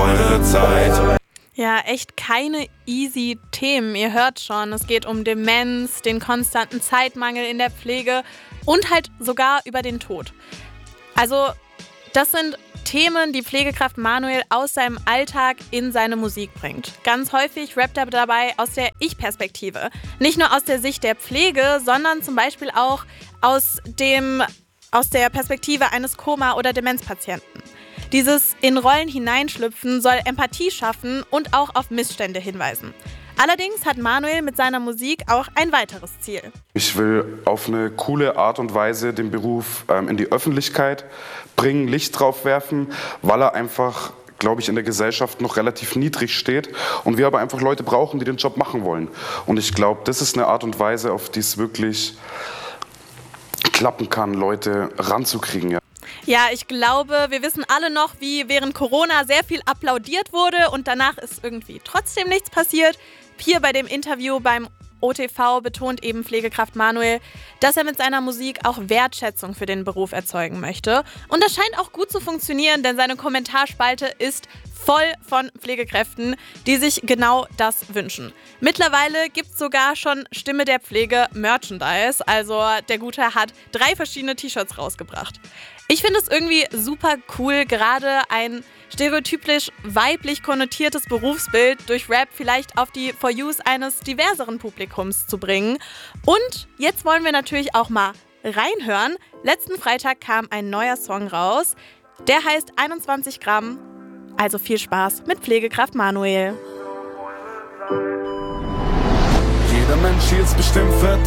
eure Zeit. Ja, echt keine easy Themen. Ihr hört schon, es geht um Demenz, den konstanten Zeitmangel in der Pflege und halt sogar über den Tod. Also, das sind Themen, die Pflegekraft Manuel aus seinem Alltag in seine Musik bringt. Ganz häufig rappt er dabei aus der Ich-Perspektive. Nicht nur aus der Sicht der Pflege, sondern zum Beispiel auch aus der Perspektive eines Koma- oder Demenzpatienten. Dieses in Rollen hineinschlüpfen soll Empathie schaffen und auch auf Missstände hinweisen. Allerdings hat Manuel mit seiner Musik auch ein weiteres Ziel. Ich will auf eine coole Art und Weise den Beruf in die Öffentlichkeit bringen, Licht drauf werfen, weil er einfach, glaube ich, in der Gesellschaft noch relativ niedrig steht und wir aber einfach Leute brauchen, die den Job machen wollen. Und ich glaube, das ist eine Art und Weise, auf die es wirklich klappen kann, Leute ranzukriegen. Ja. Ja, ich glaube, wir wissen alle noch, wie während Corona sehr viel applaudiert wurde und danach ist irgendwie trotzdem nichts passiert. Hier bei dem Interview beim OTV betont eben Pflegekraft Manuel, dass er mit seiner Musik auch Wertschätzung für den Beruf erzeugen möchte. Und das scheint auch gut zu funktionieren, denn seine Kommentarspalte ist voll von Pflegekräften, die sich genau das wünschen. Mittlerweile gibt es sogar schon Stimme der Pflege Merchandise, also der Gute hat 3 verschiedene T-Shirts rausgebracht. Ich finde es irgendwie super cool, gerade ein stereotypisch weiblich konnotiertes Berufsbild durch Rap vielleicht auf die For Yous eines diverseren Publikums zu bringen. Und jetzt wollen wir natürlich auch mal reinhören. Letzten Freitag kam ein neuer Song raus, der heißt 21 Gramm. Also viel Spaß mit Pflegekraft Manuel. Jeder Mensch hier ist bestimmt verdammt.